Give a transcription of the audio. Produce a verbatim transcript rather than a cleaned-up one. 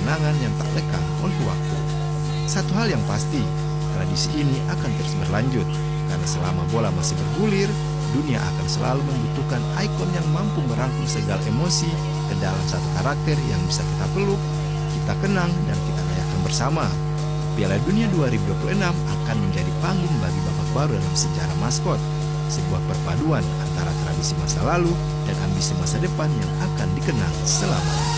kenangan yang tak lekang oleh waktu. Satu hal yang pasti, tradisi ini akan terus berlanjut, karena selama bola masih bergulir, dunia akan selalu membutuhkan ikon yang mampu merangkum segala emosi ke dalam satu karakter yang bisa kita peluk, kita kenang, dan kita rayakan bersama. Piala Dunia dua ribu dua puluh enam akan menjadi panggung bagi babak baru dalam sejarah maskot, sebuah perpaduan antara tradisi masa lalu dan ambisi masa depan yang akan dikenang selamanya.